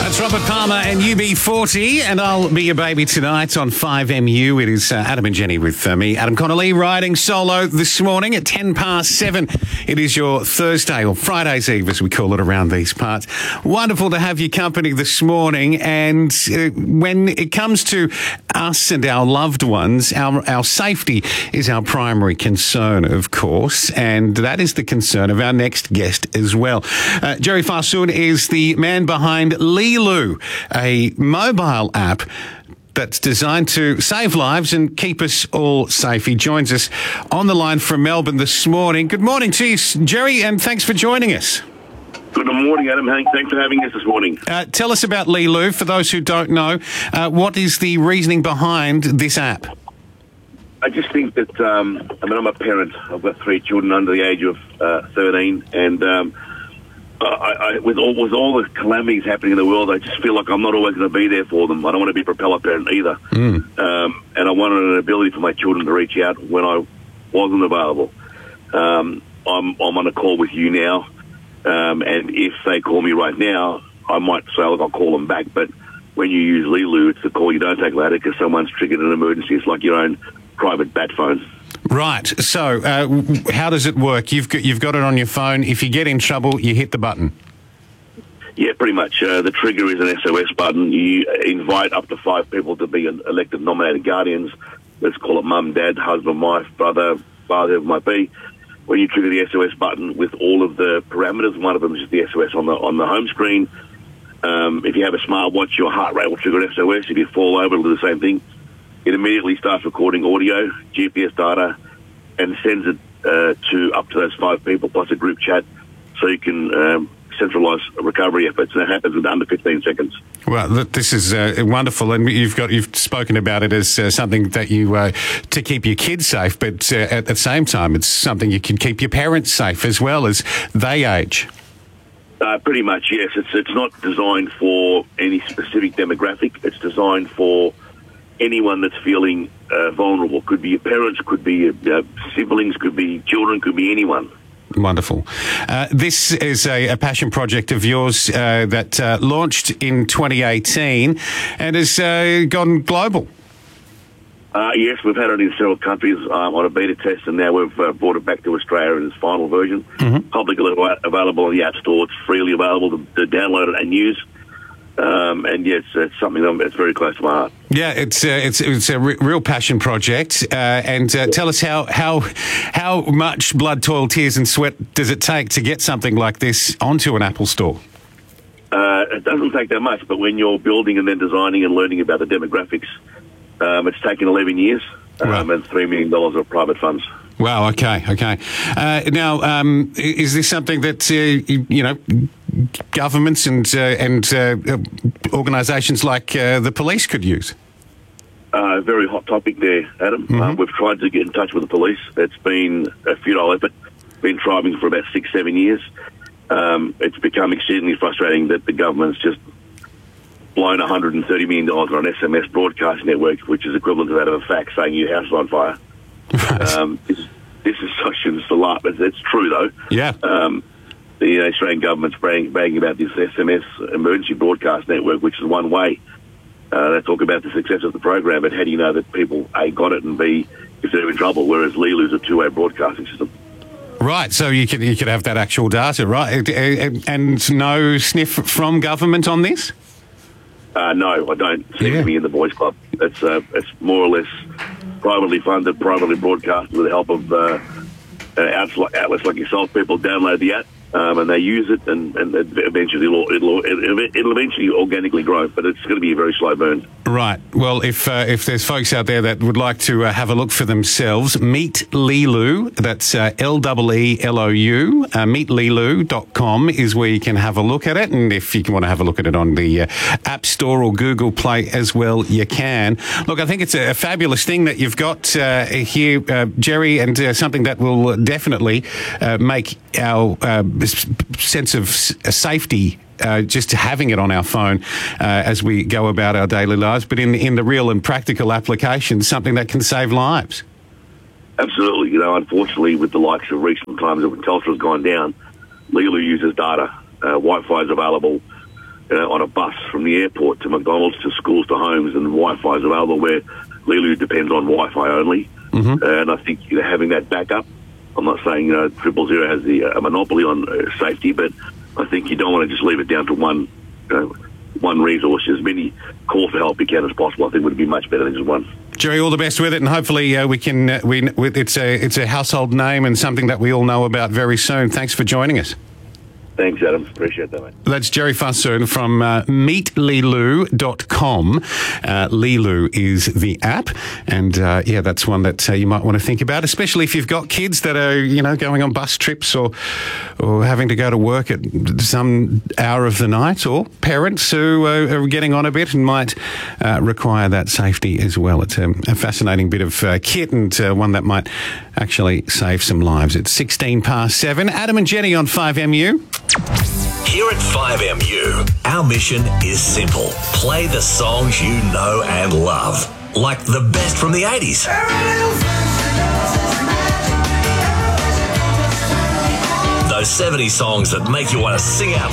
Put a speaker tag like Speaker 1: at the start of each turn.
Speaker 1: That's Robert Palmer and UB40, and I'll be your baby tonight on 5MU. It is Adam and Jenny with me, Adam Connolly, riding solo this morning at 7:10. It is your Thursday, or Friday's Eve, as we call it around these parts. Wonderful to have your company this morning, and when it comes to us and our loved ones, our safety is our primary concern, of course, and that is the concern of our next guest as well. Jerry Farsoon is the man behind Lilu, a mobile app that's designed to save lives and keep us all safe. He joins us on the line from Melbourne this morning. Good morning to you, Jerry, and thanks for joining us.
Speaker 2: Good morning, Adam. Thanks for having us this morning.
Speaker 1: Tell us about Lilu. For those who don't know, what is the reasoning behind this app?
Speaker 2: I just think that, I'm a parent. I've got 3 children under the age of 13, and with all the calamities happening in the world, I just feel like I'm not always going to be there for them. I don't want to be a propeller parent either. And I wanted an ability for my children to reach out when I wasn't available. I'm on a call with you now, and if they call me right now, I might say, look, I'll call them back. But when you use Lilu, it's the call you don't take later because someone's triggered an emergency. It's like your own private bat phone.
Speaker 1: Right. So, how does it work? You've got it on your phone. If you get in trouble, you hit the button.
Speaker 2: Yeah, pretty much. The trigger is an SOS button. You invite up to 5 people to be elected nominated guardians. Let's call it mum, dad, husband, wife, brother, father, whoever it might be. When you trigger the SOS button with all of the parameters, one of them is just the SOS on the home screen. If you have a smartwatch, your heart rate will trigger an SOS. If you fall over, it'll do the same thing. It immediately starts recording audio, GPS data, and sends it to up to those 5 people plus a group chat, so you can centralise recovery efforts, and it happens in under 15 seconds.
Speaker 1: Well, this is wonderful, and you've spoken about it as something that you to keep your kids safe, but at the same time, it's something you can keep your parents safe as well as they age.
Speaker 2: Pretty much, yes. It's not designed for any specific demographic. It's designed for anyone that's feeling vulnerable. Could be your parents, could be your siblings, could be children, could be anyone.
Speaker 1: Wonderful. This is a passion project of yours that launched in 2018 and has gone global.
Speaker 2: Yes, we've had it in several countries on a beta test, and now we've brought it back to Australia in its final version. Publicly available in the App Store. It's freely available to download it and use. And yes, it's something that's very close to my heart.
Speaker 1: Yeah, it's a real passion project. And tell us how much blood, toil, tears, and sweat does it take to get something like this onto an Apple Store?
Speaker 2: It doesn't take that much, but when you're building and then designing and learning about the demographics, it's taken 11 years and $3 million of private funds.
Speaker 1: Wow. Okay. Now, is this something that governments and organisations like the police could use?
Speaker 2: Very hot topic there, Adam. We've tried to get in touch with the police. It's been a futile effort. Been trying for about 6-7 years. It's become exceedingly frustrating that the government's just blown $130 million on an SMS broadcast network, which is equivalent to that of a fax saying your house is on fire. This is such a laugh. It's true, though.
Speaker 1: Yeah.
Speaker 2: The Australian government's bragging about this SMS emergency broadcast network, which is one way. They talk about the success of the program, but how do you know that people, A, got it, and B, if they're in trouble, whereas Lilu's a 2-way broadcasting system.
Speaker 1: Right, so you could have that actual data, right? And no sniff from government on this?
Speaker 2: No, I don't seem to be in the Boys Club. It's more or less privately funded, privately broadcast with the help of outlets like yourself. People download the app and they use it, and eventually it'll eventually organically grow, but it's going to be a very slow burn.
Speaker 1: Right. Well, if there's folks out there that would like to have a look for themselves, Meet Lilu, that's Leelou, meetlilu.com is where you can have a look at it, and if you want to have a look at it on the App Store or Google Play as well, you can. Look, I think it's a fabulous thing that you've got here, Jerry, and something that will definitely make our sense of safety just having it on our phone as we go about our daily lives, but in the real and practical application, something that can save lives.
Speaker 2: Absolutely. Unfortunately, with the likes of recent times when Telstra's gone down, Lilu uses data. Wi-Fi is available on a bus from the airport to McDonald's to schools to homes, and Wi-Fi is available where Lilu depends on Wi-Fi only. And I think having that backup, I'm not saying 000 has a monopoly on safety, but I think you don't want to just leave it down to one resource. As many calls for help you can as possible, I think would be much better than just one.
Speaker 1: Jerry, all the best with it, and hopefully we can. It's a household name and something that we all know about very soon. Thanks for joining us.
Speaker 2: Thanks, Adam. Appreciate that, mate.
Speaker 1: That's Jerry Fussoon from meetlilu.com. Lilu is the app, and that's one that you might want to think about, especially if you've got kids that are, going on bus trips or having to go to work at some hour of the night, or parents who are getting on a bit and might require that safety as well. It's a fascinating bit of kit, and one that might actually save some lives. It's 7:16. Adam and Jenny on 5MU.
Speaker 3: Here at 5MU, our mission is simple. Play the songs you know and love, like the best from the 80s. Those 70s songs that make you want to sing out